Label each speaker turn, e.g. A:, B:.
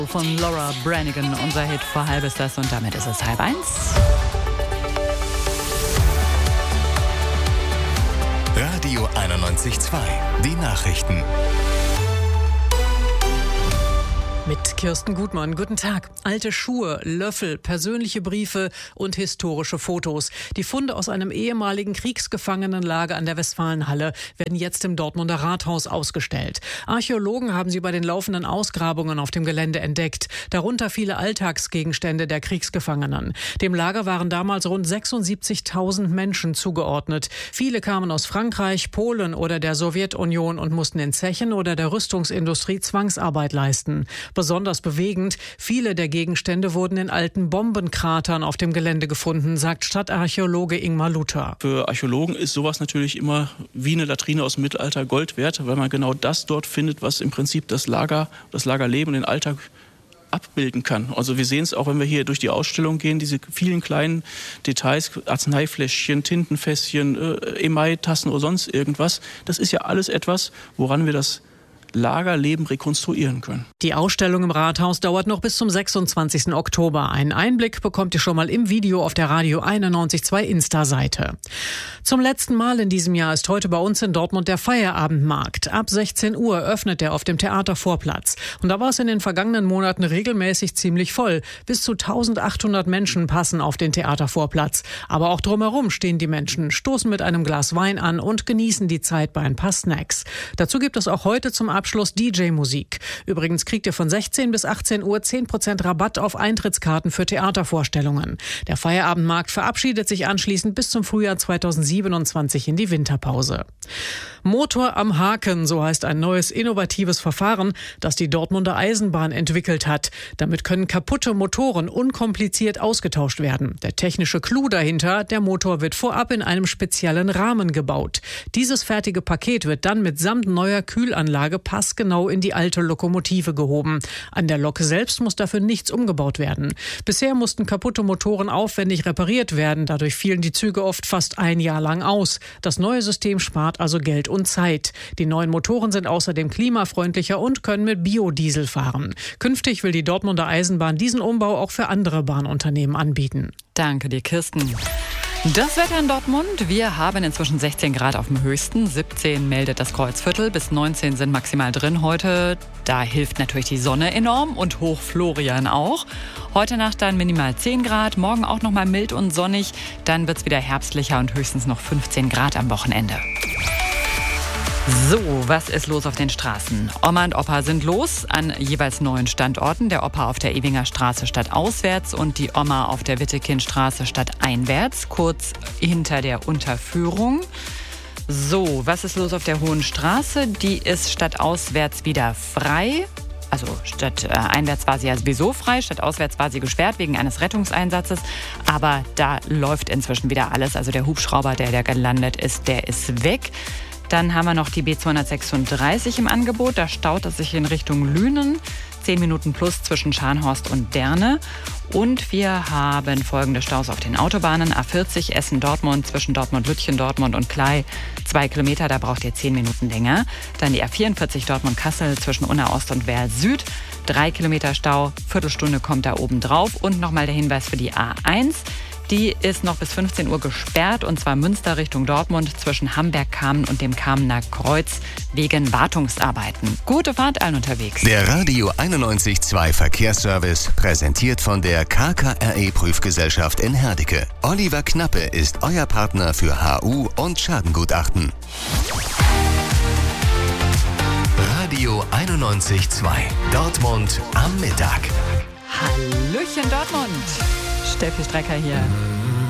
A: Von Laura Branigan, unser Hit vor halb ist das und damit ist es 12:30.
B: Radio 91.2, die Nachrichten.
C: Mit Kirsten Gutmann. Guten Tag. Alte Schuhe, Löffel, persönliche Briefe und historische Fotos. Die Funde aus einem ehemaligen Kriegsgefangenenlager an der Westfalenhalle werden jetzt im Dortmunder Rathaus ausgestellt. Archäologen haben sie bei den laufenden Ausgrabungen auf dem Gelände entdeckt. Darunter viele Alltagsgegenstände der Kriegsgefangenen. Dem Lager waren damals rund 76.000 Menschen zugeordnet. Viele kamen aus Frankreich, Polen oder der Sowjetunion und mussten in Zechen oder der Rüstungsindustrie Zwangsarbeit leisten. Besonders bewegend, viele der Gegenstände wurden in alten Bombenkratern auf dem Gelände gefunden, sagt Stadtarchäologe Ingmar Luther.
D: Für Archäologen ist sowas natürlich immer wie eine Latrine aus dem Mittelalter Gold wert, weil man genau das dort findet, was im Prinzip das Lagerleben, den Alltag abbilden kann. Also wir sehen es auch, wenn wir hier durch die Ausstellung gehen, diese vielen kleinen Details, Arzneifläschchen, Tintenfässchen, Emaille-Tassen oder sonst irgendwas. Das ist ja alles etwas, woran wir das Lagerleben rekonstruieren können.
C: Die Ausstellung im Rathaus dauert noch bis zum 26. Oktober. Einen Einblick bekommt ihr schon mal im Video auf der Radio 91.2 Insta-Seite. Zum letzten Mal in diesem Jahr ist heute bei uns in Dortmund der Feierabendmarkt. Ab 16 Uhr öffnet er auf dem Theatervorplatz. Und da war es in den vergangenen Monaten regelmäßig ziemlich voll. Bis zu 1800 Menschen passen auf den Theatervorplatz. Aber auch drumherum stehen die Menschen, stoßen mit einem Glas Wein an und genießen die Zeit bei ein paar Snacks. Dazu gibt es auch heute zum Abschluss DJ-Musik. Übrigens kriegt ihr von 16 bis 18 Uhr 10% Rabatt auf Eintrittskarten für Theatervorstellungen. Der Feierabendmarkt verabschiedet sich anschließend bis zum Frühjahr 2027 in die Winterpause. Motor am Haken, so heißt ein neues innovatives Verfahren, das die Dortmunder Eisenbahn entwickelt hat. Damit können kaputte Motoren unkompliziert ausgetauscht werden. Der technische Clou dahinter, der Motor wird vorab in einem speziellen Rahmen gebaut. Dieses fertige Paket wird dann mitsamt neuer Kühlanlage passgenau in die alte Lokomotive gehoben. An der Lok selbst muss dafür nichts umgebaut werden. Bisher mussten kaputte Motoren aufwendig repariert werden. Dadurch fielen die Züge oft fast ein Jahr lang aus. Das neue System spart also Geld und Zeit. Die neuen Motoren sind außerdem klimafreundlicher und können mit Biodiesel fahren. Künftig will die Dortmunder Eisenbahn diesen Umbau auch für andere Bahnunternehmen anbieten.
A: Danke dir, Kirsten. Das Wetter in Dortmund. Wir haben inzwischen 16 Grad auf dem höchsten. 17 meldet das Kreuzviertel. Bis 19 sind maximal drin heute. Da hilft natürlich die Sonne enorm und Hochflorian auch. Heute Nacht dann minimal 10 Grad. Morgen auch noch mal mild und sonnig. Dann wird es wieder herbstlicher und höchstens noch 15 Grad am Wochenende. So, was ist los auf den Straßen? Oma und Opa sind los an jeweils neuen Standorten. Der Opa auf der Ewinger Straße stadtauswärts und die Oma auf der Wittekindstraße stadteinwärts, kurz hinter der Unterführung. So, was ist los auf der Hohen Straße? Die ist stadtauswärts wieder frei. Also stadteinwärts war sie ja sowieso frei, stadtauswärts war sie gesperrt wegen eines Rettungseinsatzes. Aber da läuft inzwischen wieder alles. Also der Hubschrauber, der gelandet ist, der ist weg. Dann haben wir noch die B236 im Angebot. Da staut es sich in Richtung Lünen. 10 Minuten plus zwischen Scharnhorst und Derne. Und wir haben folgende Staus auf den Autobahnen. A40 Essen-Dortmund zwischen Dortmund-Lütchen, Dortmund und Klei. 2 Kilometer, da braucht ihr 10 Minuten länger. Dann die A44 Dortmund-Kassel zwischen Unna-Ost und Werl-Süd. 3 Kilometer Stau, Viertelstunde kommt da oben drauf. Und nochmal der Hinweis für die A1. Die ist noch bis 15 Uhr gesperrt, und zwar Münster Richtung Dortmund zwischen Hamberg-Kamen und dem Kamener Kreuz wegen Wartungsarbeiten. Gute Fahrt allen unterwegs.
B: Der Radio 91.2 Verkehrsservice präsentiert von der KKRE Prüfgesellschaft in Herdecke. Oliver Knappe ist euer Partner für HU und Schadengutachten. Radio 91.2 Dortmund am Mittag.
A: Hallöchen Dortmund. Steffi Strecker hier.